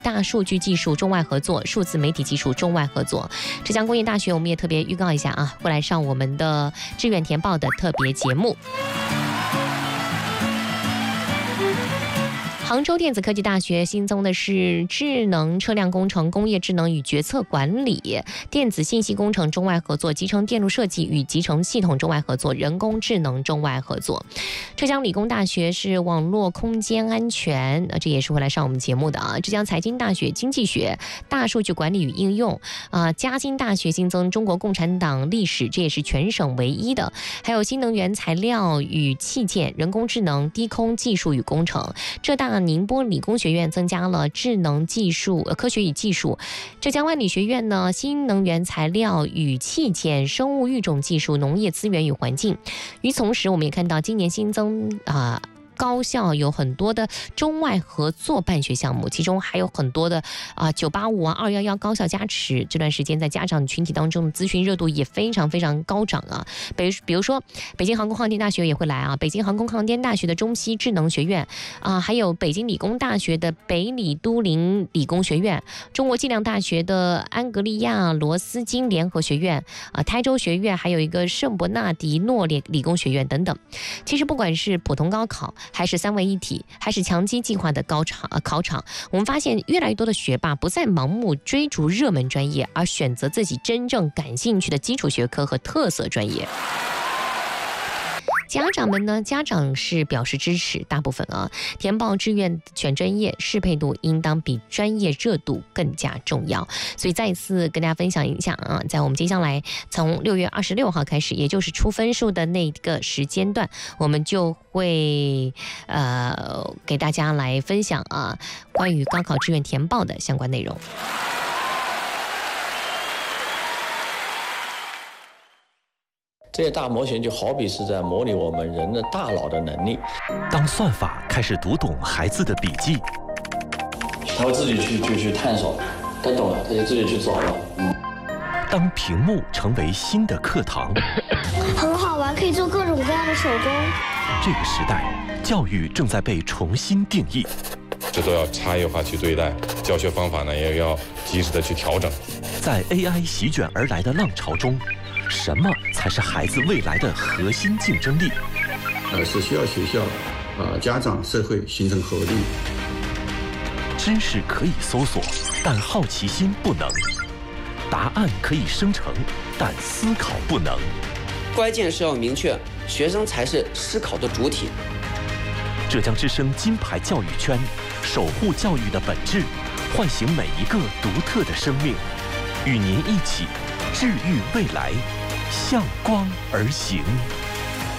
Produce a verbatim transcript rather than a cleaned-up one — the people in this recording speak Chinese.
大数据技术中外合作、数字媒体技术中外合作。浙江工业大学我们也特别预告一下啊，会来上我们的志愿填报的特别节目。杭州电子科技大学新增的是智能车辆工程、工业智能与决策管理、电子信息工程中外合作、集成电路设计与集成系统中外合作、人工智能中外合作。浙江理工大学是网络空间安全，这也是会来上我们节目的啊。浙江财经大学经济学、大数据管理与应用啊。嘉兴大学新增中国共产党历史，这也是全省唯一的。还有新能源材料与器件、人工智能、低空技术与工程。浙大宁波理工学院增加了智能技术、科学与技术。浙江万里学院呢，新能源材料与器件、生物育种技术、农业资源与环境。与此同时，我们也看到今年新增啊。高校有很多的中外合作办学项目，其中还有很多的啊九八五啊二一一高校加持。这段时间在家长群体当中的咨询热度也非常非常高涨啊。比比如说北京航空航天大学也会来啊，北京航空航天大学的中西智能学院啊，还有北京理工大学的北理都灵理工学院，中国计量大学的安格利亚罗斯金联合学院啊，台州学院，还有一个圣伯纳迪诺理理工学院等等。其实不管是普通高考，还是三位一体，还是强基计划的高场、呃、考场，我们发现越来越多的学霸不再盲目追逐热门专业，而选择自己真正感兴趣的基础学科和特色专业。家长们呢？家长是表示支持，大部分啊，填报志愿选专业适配度应当比专业热度更加重要。所以再一次跟大家分享一下啊，在我们接下来从六月二十六号开始，也就是出分数的那个时间段，我们就会呃给大家来分享啊关于高考志愿填报的相关内容。 这些大模型就好比是在模拟我们人的大脑的能力。 当算法开始读懂孩子的笔记， 他会自己去去去探索，他懂了，他就自己去走了。嗯。 当屏幕成为新的课堂， 很好玩，可以做各种各样的手工。 这个时代，教育正在被重新定义， 这都要差异化去对待，教学方法呢也要及时的去调整。 在 A I 席卷而来的浪潮中，什么才是孩子未来的核心竞争力？ 呃，是需要学校、呃家长、社会形成合力。 知识可以搜索，但好奇心不能；答案可以生成，但思考不能。 关键是要明确，学生才是思考的主体。 浙江之声金牌教育圈，守护教育的本质，唤醒每一个独特的生命，与您一起治愈未来，向光而行。